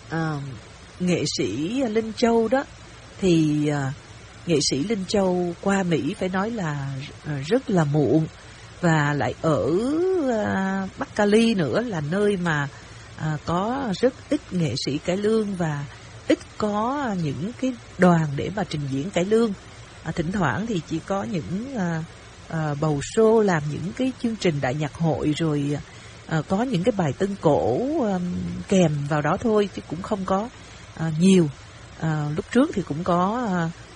à, nghệ sĩ Linh Châu đó, thì nghệ sĩ Linh Châu qua Mỹ phải nói là rất là muộn, và lại ở Bắc Cali nữa, là nơi mà có rất ít nghệ sĩ cải lương và ít có những cái đoàn để mà trình diễn cải lương. Thỉnh thoảng thì chỉ có những bầu show, làm những cái chương trình đại nhạc hội, rồi có những cái bài tân cổ kèm vào đó thôi, chứ cũng không có nhiều. Lúc trước thì cũng có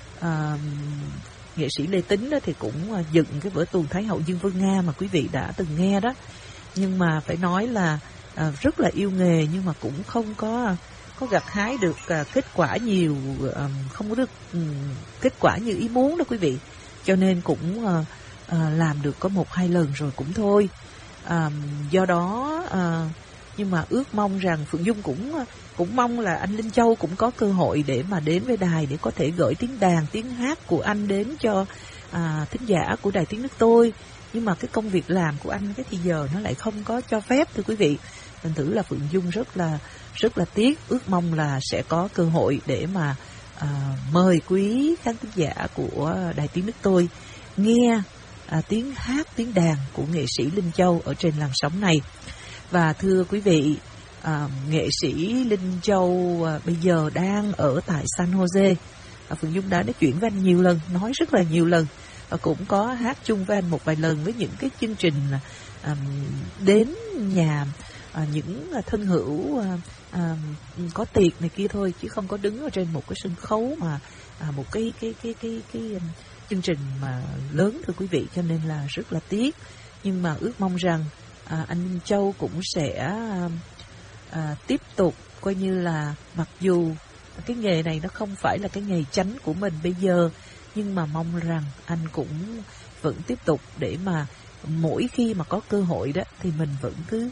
nghệ sĩ Lê Tính đó, thì cũng dựng cái vở tuồng Thái hậu Dương Vân Nga mà quý vị đã từng nghe đó. Nhưng mà phải nói là rất là yêu nghề, nhưng mà cũng không có gặt hái được kết quả nhiều, không có được kết quả như ý muốn đó quý vị. Cho nên cũng làm được có 1-2 lần rồi cũng thôi. Do đó nhưng mà ước mong rằng Phượng Dung cũng mong là anh Linh Châu cũng có cơ hội để mà đến với đài, để có thể gửi tiếng đàn, tiếng hát của anh đến cho thính giả của Đài Tiếng Nước Tôi. Nhưng mà cái công việc làm của anh cái thì giờ nó lại không có cho phép, thưa quý vị. Thành thử là Phượng Dung rất là tiếc, ước mong là sẽ có cơ hội để mà mời quý khán thính giả của Đài Tiếng Nước Tôi nghe tiếng hát, tiếng đàn của nghệ sĩ Linh Châu ở trên làn sóng này. Và thưa quý vị, nghệ sĩ Linh Châu bây giờ đang ở tại San Jose. Phượng Dung đã nói chuyện với anh nhiều lần, nói rất là nhiều lần, và cũng có hát chung với anh một vài lần với những cái chương trình đến nhà những thân hữu có tiệc này kia thôi, chứ không có đứng ở trên một cái sân khấu mà một cái chương trình mà lớn, thưa quý vị. Cho nên là rất là tiếc, nhưng mà ước mong rằng anh Linh Châu cũng sẽ tiếp tục coi như là, mặc dù cái nghề này nó không phải là cái nghề chánh của mình bây giờ, nhưng mà mong rằng anh cũng vẫn tiếp tục, để mà mỗi khi mà có cơ hội đó thì mình vẫn cứ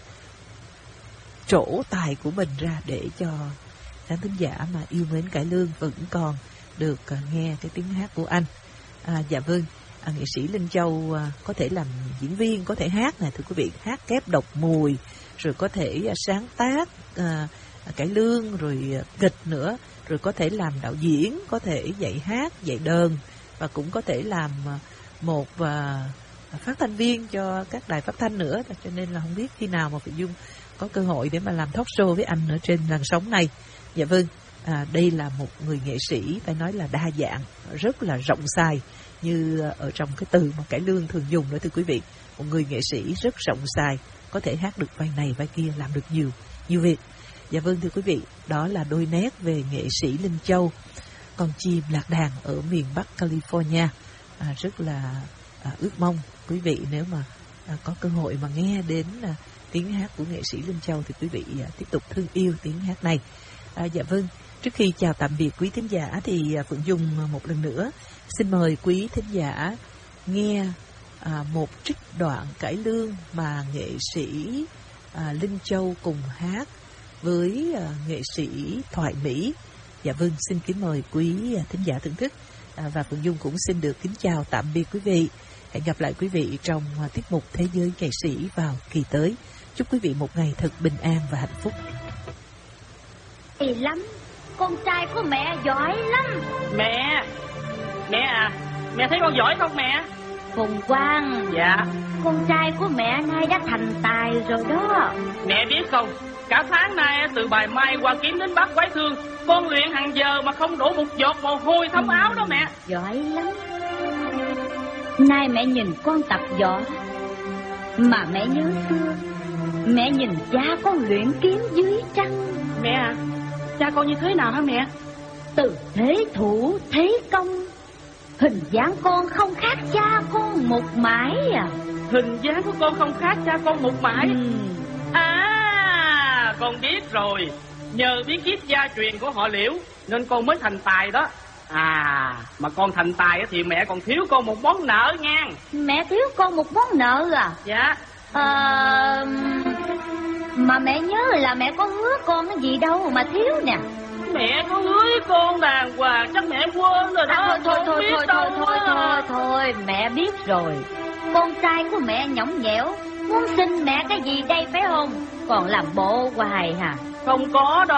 trổ tài của mình ra, để cho khán thính giả mà yêu mến cải lương vẫn còn được nghe cái tiếng hát của anh. Dạ vâng, nghệ sĩ Linh Châu có thể làm diễn viên, có thể hát này, thưa quý vị, hát kép độc mùi, rồi có thể sáng tác cải lương, rồi kịch nữa, rồi có thể làm đạo diễn, có thể dạy hát, dạy đờn, và cũng có thể làm một phát thanh viên cho các đài phát thanh nữa. Cho nên là không biết khi nào mà Phượng Dung có cơ hội để mà làm talk show với anh ở trên làn sóng này. Dạ vâng, đây là một người nghệ sĩ phải nói là đa dạng, rất là rộng xài, như ở trong cái từ mà cải lương thường dùng đó, thưa quý vị. Một người nghệ sĩ rất rộng xài, có thể hát được vai này vai kia, làm được nhiều việc. Dạ vâng, thưa quý vị, đó là đôi nét về nghệ sĩ Linh Châu, con chim lạc đàn ở miền Bắc California. Rất là ước mong quý vị nếu mà có cơ hội mà nghe đến tiếng hát của nghệ sĩ Linh Châu thì quý vị tiếp tục thương yêu tiếng hát này. Dạ vâng, trước khi chào tạm biệt quý thính giả thì Phượng Dung một lần nữa xin mời quý thính giả nghe một trích đoạn cải lương mà nghệ sĩ Linh Châu cùng hát với nghệ sĩ Thoại Mỹ. Dạ vâng, xin kính mời quý thính giả thưởng thức, và Phượng Dung cũng xin được kính chào tạm biệt quý vị. Hẹn gặp lại quý vị trong tiết mục Thế giới nghệ sĩ vào kỳ tới. Chúc quý vị một ngày thật bình an và hạnh phúc. Hay lắm, con trai của mẹ giỏi lắm. Mẹ à, mẹ thấy con giỏi không mẹ? Phùng Quang. Dạ. Con trai của mẹ nay đã thành tài rồi đó. Mẹ biết không, cả tháng nay từ bài Mai qua Kiếm đến Bắc Quái Thương, con luyện hàng giờ mà không đổ một giọt mồ hôi thấm áo đó mẹ. Giỏi lắm. Nay mẹ nhìn con tập võ mà mẹ nhớ xưa, mẹ nhìn cha con luyện kiếm dưới trăng. Mẹ à, cha con như thế nào hả mẹ? Từ thế thủ thế công, hình dáng con không khác cha con một mãi à. Hình dáng của con không khác cha con một mãi. Con biết rồi, nhờ bí kíp gia truyền của họ Liễu nên con mới thành tài đó. Mà con thành tài thì mẹ còn thiếu con một món nợ nha. Mẹ thiếu con một món nợ à? Dạ. Mà mẹ nhớ là mẹ có hứa con cái gì đâu mà thiếu nè. Mẹ có hứa với con đàng hoàng, chắc mẹ quên rồi đó. Thôi, mẹ biết rồi. Con trai của mẹ nhõng nhẽo, muốn xin mẹ cái gì đây phải không? Còn làm bộ hoài hả? Không có đâu.